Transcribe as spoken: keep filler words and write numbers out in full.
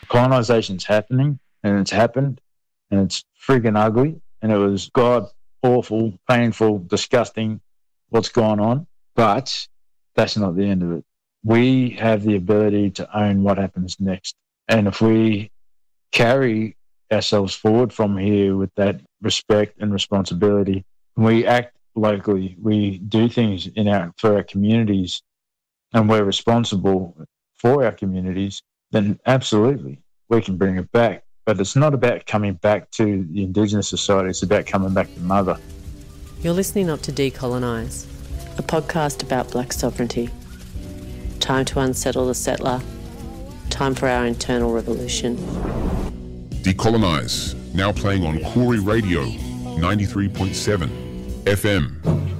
Colonisation's happening, and it's happened, and it's friggin' ugly, and it was god awful, painful, disgusting what's gone on, but that's not the end of it. We have the ability to own what happens next. And if we carry ourselves forward from here with that respect and responsibility, we act locally, we do things in our for our communities, and we're responsible for our communities, then absolutely we can bring it back. But it's not about coming back to the Indigenous society, it's about coming back to Mother. You're listening up to Decolonise, a podcast about black sovereignty. Time to unsettle the settler. Time for our internal revolution. Decolonise, now playing on Koori Radio, ninety-three point seven F M.